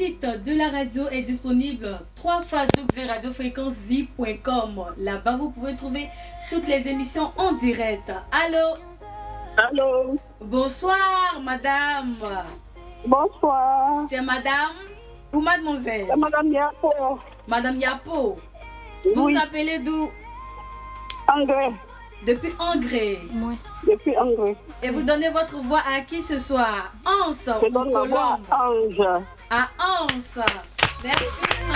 site de la radio est disponible www.radiofréquencevie.com. Là-bas, vous pouvez trouver toutes les émissions en direct. Allô? Allô? Bonsoir, madame. Bonsoir. C'est madame ou mademoiselle? C'est madame Yapo. Madame Yapo. Vous Oui. vous appelez d'où? Angré. Depuis Angré. Ouais. Depuis Angré. Et vous donnez votre voix à qui ce soir? Anse Je ou donne ma voix Colombe? à Ange. À Anse. Merci.